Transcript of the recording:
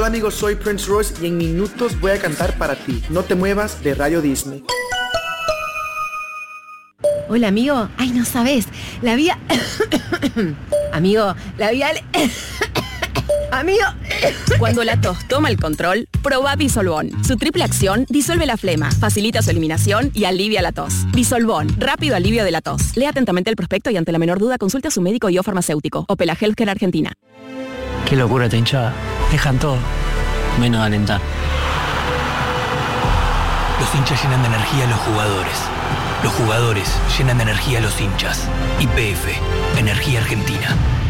Hola amigos, soy Prince Royce y en minutos voy a cantar para ti. No te muevas de Radio Disney. Hola amigo, ay no sabes, la vida... Amigo, la vida... Amigo... Cuando la tos toma el control, probá Disolvón. Su triple acción disuelve la flema, facilita su eliminación y alivia la tos. Disolvón, rápido alivio de la tos. Lea atentamente el prospecto y ante la menor duda consulte a su médico y o farmacéutico. Opela Healthcare Argentina. Qué locura esta hinchada. Dejan todo, menos alentar. Los hinchas llenan de energía a los jugadores. Los jugadores llenan de energía a los hinchas. YPF, Energía Argentina.